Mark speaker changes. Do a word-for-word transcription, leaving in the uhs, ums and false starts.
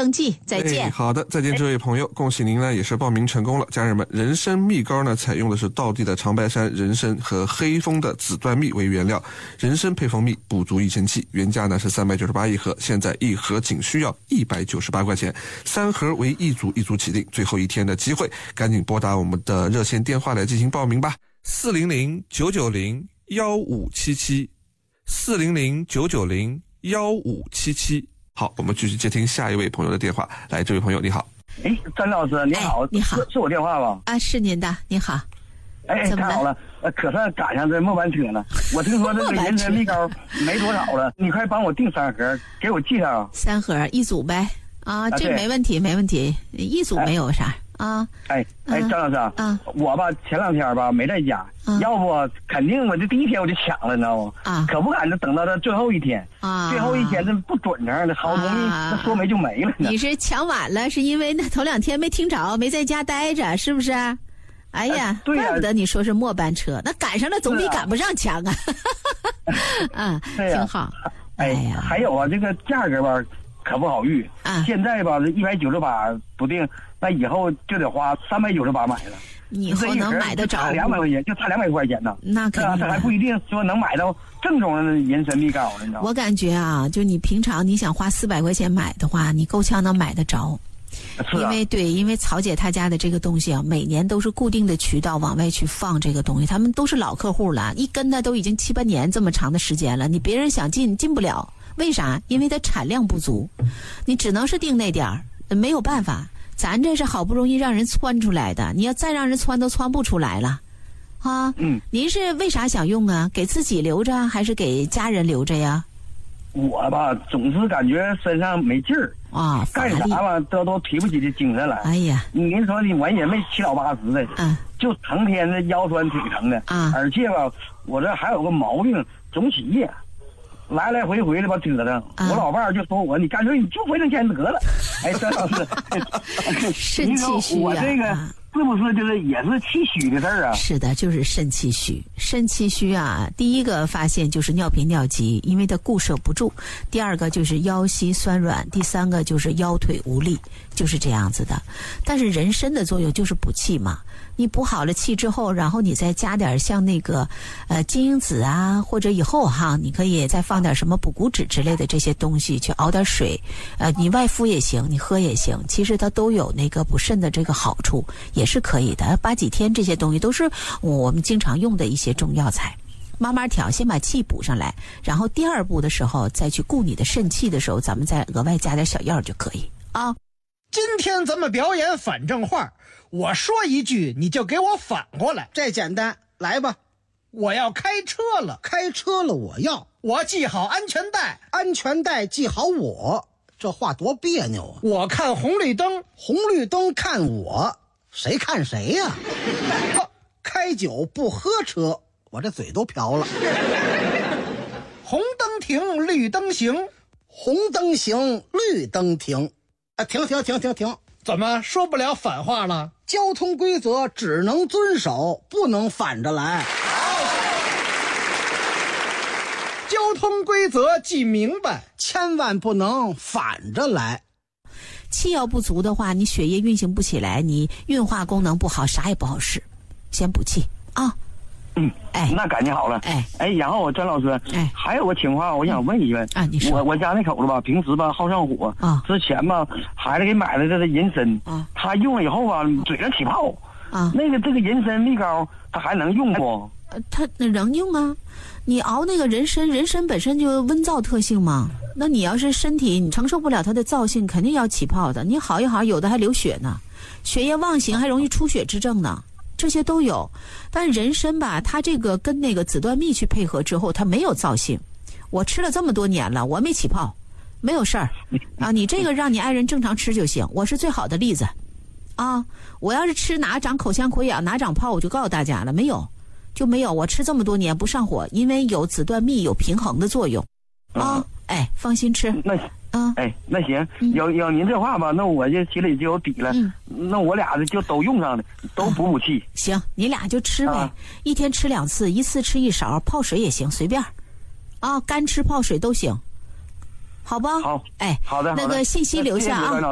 Speaker 1: 登记，再见。
Speaker 2: 哎、好的，再见，这位朋友，恭喜您呢，也是报名成功了。家人们，人参蜜膏呢，采用的是道地的长白山人参和黑蜂的紫段蜜为原料，人参配蜂蜜补足益生气，原价呢是三百九十八一盒，现在一盒仅需要一百九十八块钱，三盒为一组一组起订，最后一天的机会，赶紧拨打我们的热线电话来进行报名吧，四零零九九零幺五七七，四零零九九零幺五七七。好，我们继续接听下一位朋友的电话。来，这位朋友你好。
Speaker 3: 哎，张老师你好。
Speaker 1: 哎、你好，
Speaker 3: 是是我电话吧？
Speaker 1: 啊，是您的，你好。
Speaker 3: 哎，太好了，呃，可算赶上这末班车了。我听说这个人参蜜膏没多少了，你快帮我订三盒，给我寄上。
Speaker 1: 三盒一组呗。啊，这
Speaker 3: 啊
Speaker 1: 没问题，没问题，一组没有啥。哎啊，
Speaker 3: 哎哎，张老师啊，
Speaker 1: 啊
Speaker 3: 我吧前两天吧没在家，
Speaker 1: 啊、
Speaker 3: 要不肯定我这第一天我就抢了，你知道吗？
Speaker 1: 啊，
Speaker 3: 可不敢就等到这最后一天
Speaker 1: 啊，
Speaker 3: 最后一天这不准成，这好东西这说没就没了呢。
Speaker 1: 你是抢晚了，是因为那头两天没听着，没在家待着，是不是？哎呀，
Speaker 3: 呃、对呀、
Speaker 1: 啊，怪不得你说是末班车，那赶上了总比赶不上强啊。啊，
Speaker 3: 对呀、
Speaker 1: 挺好。
Speaker 3: 哎呀，还有啊，这个价格吧。可不好遇
Speaker 1: 啊！
Speaker 3: 现在吧，一百九十八不定，那以后就得花三百九十八买了。
Speaker 1: 你以后能买得着？
Speaker 3: 差两百块钱，就差两百块钱呢。
Speaker 1: 那肯定，
Speaker 3: 这还不一定说能买到正宗的人参蜜膏，你知道吗？
Speaker 1: 我感觉啊，就你平常你想花四百块钱买的话，你够呛能买得着。
Speaker 3: 是啊、
Speaker 1: 因为对，因为曹姐她家的这个东西啊，每年都是固定的渠道往外去放这个东西，他们都是老客户了，一跟呢都已经七八年这么长的时间了，你别人想进进不了。为啥？因为它产量不足，你只能是定那点儿，没有办法。咱这是好不容易让人窜出来的，你要再让人窜都窜不出来了，啊？
Speaker 3: 嗯。
Speaker 1: 您是为啥想用啊？给自己留着还是给家人留着呀？
Speaker 3: 我吧，总是感觉身上没劲儿
Speaker 1: 啊，
Speaker 3: 干啥吧都都提不起这精神来。
Speaker 1: 哎呀，
Speaker 3: 您说你我也没七老八十的，
Speaker 1: 嗯，
Speaker 3: 就成天的腰酸腿疼的
Speaker 1: 啊，
Speaker 3: 而且吧，我这还有个毛病，总起夜。来来回回的吧折腾、啊，我老伴儿就说我，你干脆你就回挣钱得了。哎，张老师，
Speaker 1: 肾气虚啊！
Speaker 3: 我这个是不是就是也是气虚的事儿啊？
Speaker 1: 是的，就是肾气虚。肾气虚啊，第一个发现就是尿频尿急，因为它固摄不住；第二个就是腰膝酸软；第三个就是腰腿无力，就是这样子的。但是人参的作用就是补气嘛。你补好了气之后，然后你再加点像那个呃金樱子啊，或者以后哈，你可以再放点什么补骨脂之类的这些东西，去熬点水，呃，你外敷也行，你喝也行，其实它都有那个补肾的这个好处，也是可以的。八几天这些东西都是我们经常用的一些中药材，慢慢调，先把气补上来，然后第二步的时候再去顾你的肾气的时候，咱们再额外加点小药就可以啊。
Speaker 4: 今天咱们表演反正话，我说一句你就给我反过来，
Speaker 5: 这简单，来吧。
Speaker 4: 我要开车了，
Speaker 5: 开车了我要，
Speaker 4: 我系好安全带，
Speaker 5: 安全带系好我，这话多别扭啊。
Speaker 4: 我看红绿灯，
Speaker 5: 红绿灯看我，谁看谁呀、啊？开酒不喝车，我这嘴都瓢了。
Speaker 4: 红灯停，绿灯行，
Speaker 5: 红灯行，绿灯停。啊，停停停停停！
Speaker 4: 怎么说不了反话了？
Speaker 5: 交通规则只能遵守，不能反着来。
Speaker 4: 交通规则记明白，
Speaker 5: 千万不能反着来。
Speaker 1: 气要不足的话，你血液运行不起来，你运化功能不好，啥也不好使。先补气啊！
Speaker 3: 嗯，
Speaker 1: 哎，
Speaker 3: 那感情好了，
Speaker 1: 哎
Speaker 3: 哎，然后张老师，
Speaker 1: 哎，
Speaker 3: 还有个情况，我想问一问
Speaker 1: 啊，你说，
Speaker 3: 我我家那口子吧，平时吧好上火
Speaker 1: 啊，
Speaker 3: 之前吧，孩子给买了这个人参
Speaker 1: 啊，
Speaker 3: 他用了以后吧，嘴上起泡
Speaker 1: 啊，
Speaker 3: 那个这个人参蜜膏，他还能用不？
Speaker 1: 呃，他能用啊，你熬那个人参，人参本身就温燥特性嘛，那你要是身体你承受不了它的燥性，肯定要起泡的。你好一好，有的还流血呢，血液妄行，还容易出血之症呢。这些都有，但人参吧，它这个跟那个紫段蜜去配合之后，它没有燥性。我吃了这么多年了，我没起泡，没有事儿啊。你这个让你爱人正常吃就行，我是最好的例子啊。我要是吃哪长口腔溃疡，哪长泡，我就告诉大家了，没有就没有。我吃这么多年不上火，因为有紫段蜜有平衡的作用啊。嗯、哎，放心吃。
Speaker 3: 那
Speaker 1: 啊，
Speaker 3: 哎，那行，有有您这话吧，那我就心里就有底了。嗯、那我俩就都用上了，都补补气、
Speaker 1: 啊。行，你俩就吃呗、啊，一天吃两次，一次吃一勺，泡水也行，随便。啊，干吃泡水都行，好吧？
Speaker 3: 好，
Speaker 1: 哎，
Speaker 3: 好的，
Speaker 1: 那个信息留下啊。